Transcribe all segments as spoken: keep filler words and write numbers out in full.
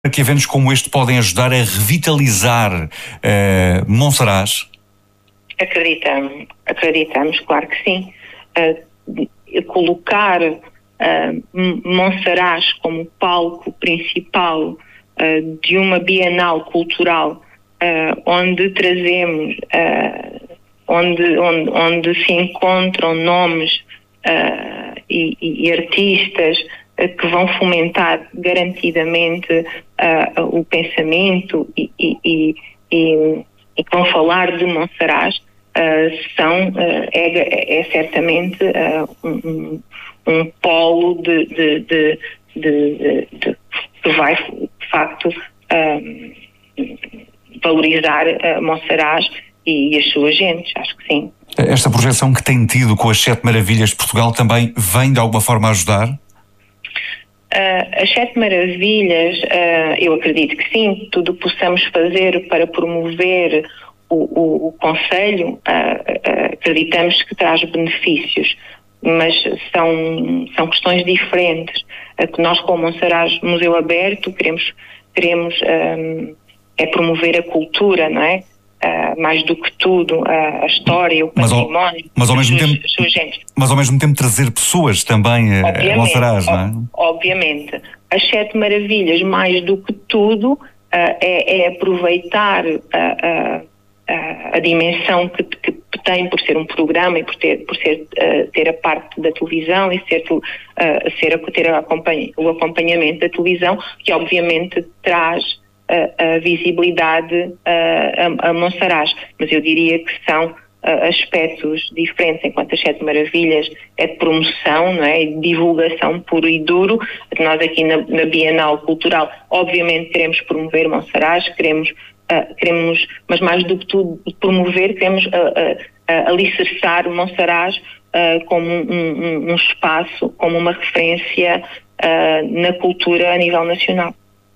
Que eventos como este podem ajudar a revitalizar uh, Monsaraz? Acreditamos, acreditamos, claro que sim. Uh, colocar uh, Monsaraz como palco principal uh, de uma Bienal cultural uh, onde trazemos, uh, onde, onde, onde se encontram nomes uh, e, e artistas que vão fomentar garantidamente uh, o pensamento e, e, e, e, e que vão falar de Monsaraz, uh, são, uh, é, é certamente uh, um, um polo de, de, de, de, de, de, que vai, de facto, uh, valorizar uh, Monsaraz e, e as suas gentes, acho que sim. Esta projeção que tem tido com as Sete Maravilhas de Portugal também vem de alguma forma ajudar? Uh, as Sete Maravilhas, uh, eu acredito que sim, tudo o que possamos fazer para promover o, o, o Conselho, uh, uh, acreditamos que traz benefícios, mas são, são questões diferentes. Uh, que nós, como Monsaraz Museu Aberto, queremos, queremos um, é promover a cultura, não é? Uh, mais do que tudo, uh, a história, o património, mas ao, mas ao mesmo suas, tempo, suas gentes. Mas ao mesmo tempo trazer pessoas também a Monsaraz, não é? Obviamente. As Sete Maravilhas, mais do que tudo, uh, é, é aproveitar a, a, a dimensão que, que tem por ser um programa e por ter, por ser, uh, ter a parte da televisão e ser, uh, ser a, ter a acompanha, o acompanhamento da televisão, que obviamente traz a visibilidade a, a Monsaraz, mas eu diria que são aspectos diferentes, enquanto as Sete Maravilhas é de promoção, não é? De divulgação puro e duro. Nós aqui na, na Bienal Cultural, obviamente queremos promover Monsaraz, queremos, uh, queremos, mas mais do que tudo promover, queremos uh, uh, uh, alicerçar Monsaraz uh, como um, um, um espaço, como uma referência uh, na cultura a nível nacional.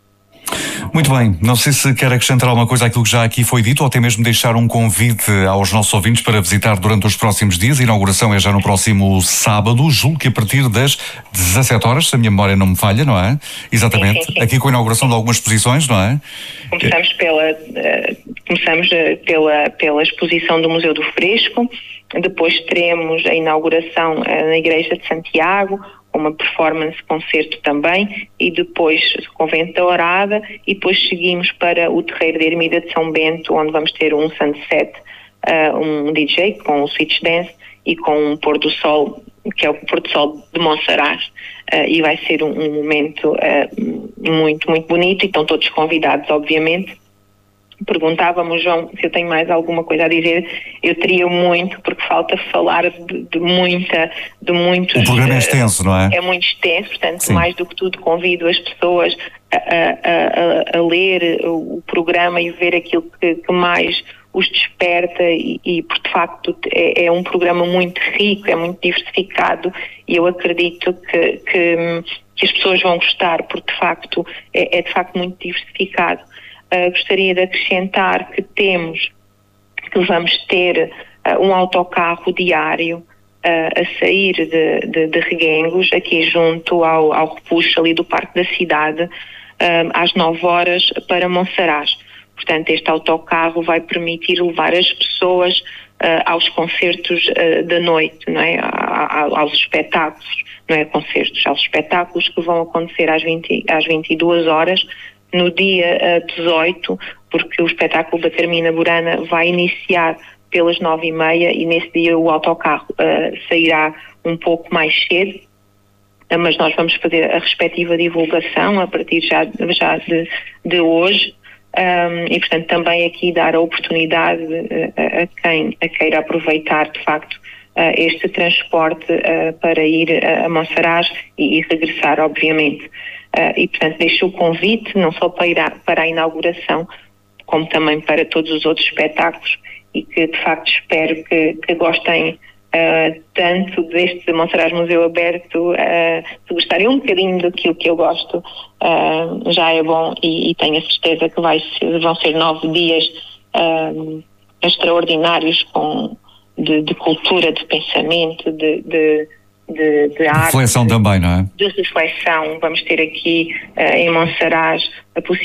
Muito bem, não sei se quer acrescentar alguma coisa àquilo que já aqui foi dito ou até mesmo deixar um convite aos nossos ouvintes para visitar durante os próximos dias. A inauguração é já no próximo sábado, julgo que a partir das dezassete horas, se a minha memória não me falha, não é? Exatamente, sim, sim, sim. Aqui com a inauguração de algumas exposições, não é? Começamos pela, uh, começamos pela, pela exposição do Museu do Fresco, depois teremos a inauguração uh, na Igreja de Santiago, uma performance, concerto também, e depois Convento da Orada, e depois seguimos para o Terreiro de Ermida de São Bento, onde vamos ter um sunset, uh, um D J com o Switch Dance e com um pôr do sol, que é o pôr do sol de Monsaraz, uh, e vai ser um, um momento uh, muito, muito bonito, e estão todos convidados, obviamente. Perguntava-me, João, se eu tenho mais alguma coisa a dizer. Eu teria muito, porque falta falar de, de muita, de muitos... O programa é extenso, não é? É muito extenso, portanto, Sim. Mais do que tudo convido as pessoas a, a, a, a ler o programa e ver aquilo que, que mais os desperta e, e por de facto, é, é um programa muito rico, é muito diversificado e eu acredito que, que, que as pessoas vão gostar, porque de facto, é, é de facto muito diversificado. Uh, gostaria de acrescentar que temos, que vamos ter uh, um autocarro diário uh, a sair de, de, de Reguengos, aqui junto ao, ao repuxo ali do Parque da Cidade, uh, às nove horas para Monsaraz. Portanto, este autocarro vai permitir levar as pessoas uh, aos concertos uh, da noite, não é? A, a, aos espetáculos, não é concertos, aos espetáculos que vão acontecer às, vinte, às vinte e duas horas, no dia uh, dezoito, porque o espetáculo da Carmina Burana vai iniciar pelas nove e meia e nesse dia o autocarro uh, sairá um pouco mais cedo, uh, mas nós vamos fazer a respectiva divulgação a partir já, já de, de hoje um, e portanto também aqui dar a oportunidade uh, a quem a queira aproveitar de facto uh, este transporte uh, para ir a Monsaraz e, e regressar obviamente. Uh, e, portanto, deixo o convite, não só para, ir a, para a inauguração, como também para todos os outros espetáculos e que, de facto, espero que, que gostem uh, tanto deste Monsaraz Museu Aberto, uh, se gostarem um bocadinho daquilo que eu gosto, uh, já é bom e, e tenho a certeza que vai ser, vão ser nove dias uh, extraordinários com, de, de cultura, de pensamento, de... de de, de arte. Reflexão também, não é? De reflexão. Vamos ter aqui uh, em Monsaraz a possibilidade